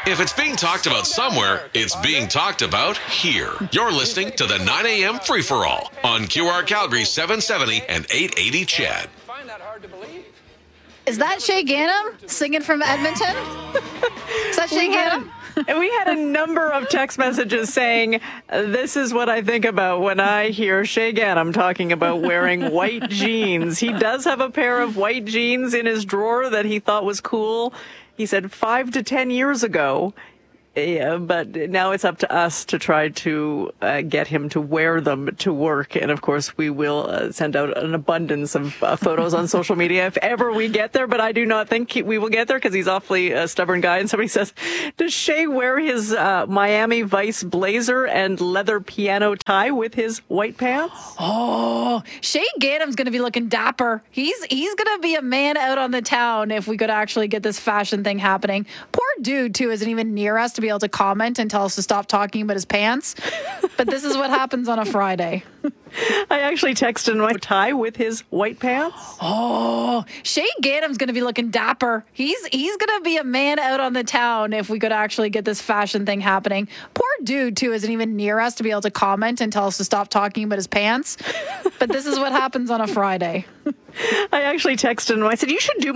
If it's being talked about somewhere, it's being talked about here. You're listening to the 9 a.m. Free-for-All on QR Calgary 770 and 880 CHED. Find that hard to believe. Is that Shay Gannam singing from Edmonton? Is that Shay Gannam? And we had a number of text messages saying, this is what I think about when I hear Shay Gannam talking about wearing white jeans. He does have a pair of white jeans in his drawer that he thought was cool. He said 5 to 10 years ago. Yeah, but now it's up to us to try to get him to wear them to work. And, of course, we will send out an abundance of photos on social media if ever we get there. But I do not think we will get there because he's awfully a stubborn guy. And somebody says, does Shay wear his Miami Vice blazer and leather piano tie with his white pants? Oh, Shay Gannam's going to be looking dapper. He's going to be a man out on the town if we could actually get this fashion thing happening. Poor dude, too, isn't even near us to be able to comment and tell us to stop talking about his pants. But this is what happens on a Friday. I actually texted him my tie with his white pants. Oh, Shay Gannam's going to be looking dapper. He's going to be a man out on the town if we could actually get this fashion thing happening. Poor dude, too, isn't even near us to be able to comment and tell us to stop talking about his pants. But this is what happens on a Friday. I actually texted him. I said, you should do